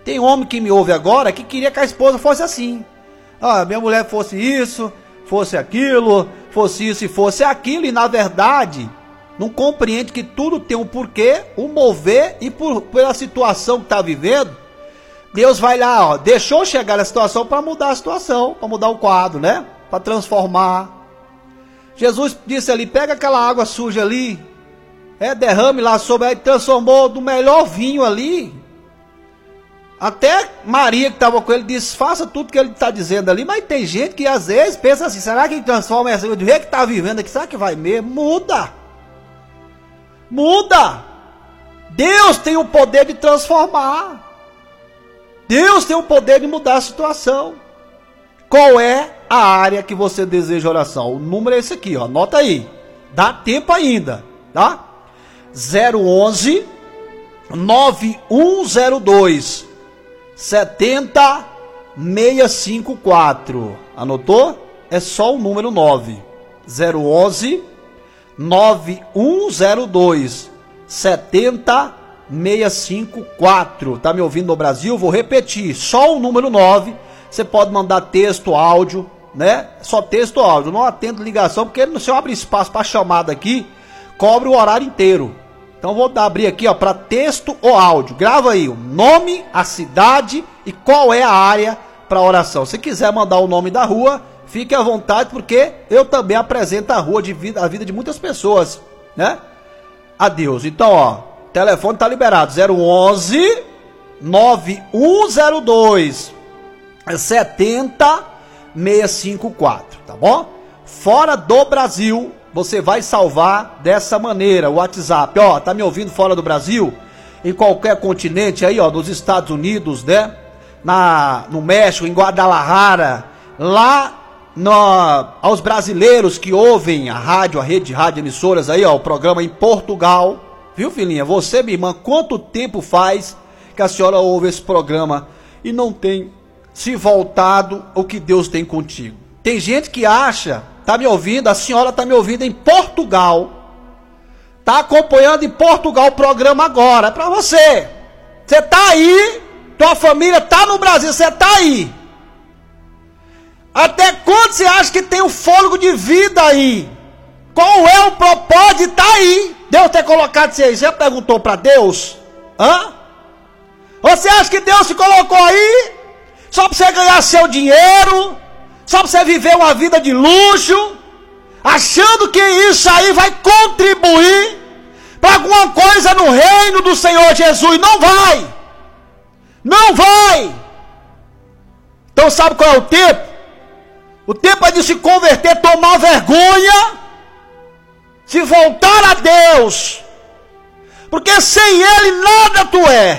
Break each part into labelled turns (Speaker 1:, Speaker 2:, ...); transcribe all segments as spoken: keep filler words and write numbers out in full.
Speaker 1: Tem homem que me ouve agora que queria que a esposa fosse assim. Ah, minha mulher fosse isso, fosse aquilo, fosse isso e fosse aquilo, e na verdade não compreende que tudo tem um porquê, um mover, e por, pela situação que está vivendo, Deus vai lá, ó, deixou chegar a situação para mudar a situação, para mudar o quadro, né? Para transformar. Jesus disse ali, pega aquela água suja ali, é, derrame lá sobre, aí transformou do melhor vinho ali. Até Maria que estava com ele disse, faça tudo que ele está dizendo ali, mas tem gente que às vezes pensa assim, será que ele transforma essa, do jeito que está vivendo aqui, será que vai mesmo? Muda! Muda! Deus tem o poder de transformar. Deus tem o poder de mudar a situação. Qual é a área que você deseja oração? O número é esse aqui, ó, anota aí. Dá tempo ainda, tá? zero onze, nove um zero dois, sete zero seis cinco quatro. Anotou? É só o número nove. zero onze, nove um zero dois, sete zero seis cinco quatro. Tá me ouvindo no Brasil? Vou repetir. Só o número nove. Você pode mandar texto, áudio, né? Só texto ou áudio. Não atendo ligação, porque se eu abrir espaço para chamada aqui, cobre o horário inteiro. Então vou dar, abrir aqui, ó, para texto ou áudio. Grava aí o nome, a cidade e qual é a área para oração. Se quiser mandar o nome da rua, fique à vontade, porque eu também apresento a rua de vida, a vida de muitas pessoas, né? A Deus. Então, ó, o telefone tá liberado, zero onze, nove um zero dois, sete zero seis cinco quatro, tá bom? Fora do Brasil, você vai salvar dessa maneira, o WhatsApp, ó, tá me ouvindo fora do Brasil? Em qualquer continente aí, ó, nos Estados Unidos, né? Na, no México, em Guadalajara, lá no, aos brasileiros que ouvem a rádio, a rede de rádio emissoras aí, ó, o programa em Portugal, viu, filhinha? Você, minha irmã, quanto tempo faz que a senhora ouve esse programa e não tem se voltado o que Deus tem contigo? Tem gente que acha, tá me ouvindo, a senhora tá me ouvindo em Portugal, tá acompanhando em Portugal o programa agora, é pra você. Você tá aí, tua família tá no Brasil, você tá aí. Até quando você acha que tem o fôlego de vida aí? Qual é o propósito de estar aí? Deus ter colocado você aí, você perguntou pra Deus? Hã? Você acha que Deus te colocou aí só pra você ganhar seu dinheiro? Só para você viver uma vida de luxo, achando que isso aí vai contribuir para alguma coisa no reino do Senhor Jesus? Não vai! Não vai! Então sabe qual é o tempo? O tempo é de se converter, tomar vergonha, se voltar a Deus, porque sem Ele nada tu é,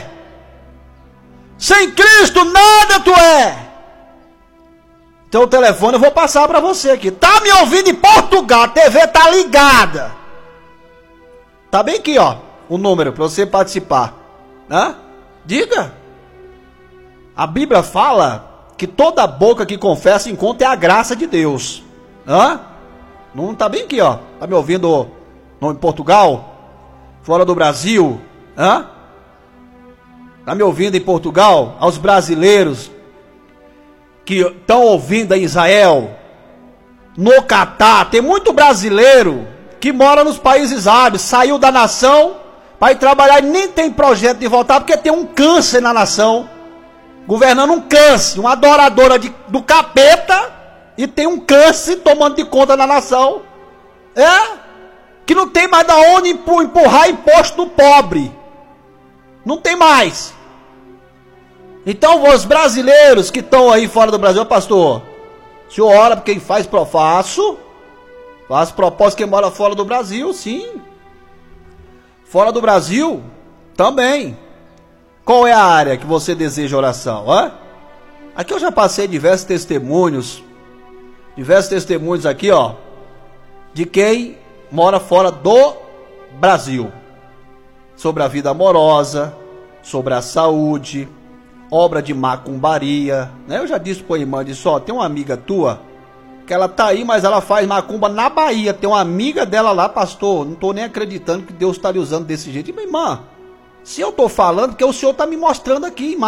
Speaker 1: sem Cristo nada tu é. Então o telefone eu vou passar para você aqui. Tá me ouvindo em Portugal, a T V tá ligada. Tá bem aqui, ó, o número para você participar. Hã? Diga. A Bíblia fala que toda boca que confessa encontra é a graça de Deus. Hã? Não tá bem aqui, ó. Tá me ouvindo no, em Portugal? Fora do Brasil? Hã? Tá me ouvindo em Portugal? Aos brasileiros que estão ouvindo em Israel, no Catar, tem muito brasileiro que mora nos países árabes, saiu da nação para ir trabalhar e nem tem projeto de voltar, porque tem um câncer na nação, governando um câncer, uma adoradora de, do capeta, e tem um câncer tomando de conta na nação, é, que não tem mais da onde empurrar imposto do pobre, não tem mais. Então, os brasileiros que estão aí fora do Brasil, pastor, o senhor ora por quem faz pro faço, faz propósito quem mora fora do Brasil, sim. Fora do Brasil, também. Qual é a área que você deseja oração? Hã? Aqui eu já passei diversos testemunhos, diversos testemunhos aqui, ó, de quem mora fora do Brasil, sobre a vida amorosa, sobre a saúde, obra de macumbaria, né? Eu já disse pra irmã, disse, ó, tem uma amiga tua, que ela tá aí, mas ela faz macumba na Bahia, tem uma amiga dela lá, pastor, não tô nem acreditando que Deus tá lhe usando desse jeito. E minha irmã, se eu tô falando, porque o senhor tá me mostrando aqui,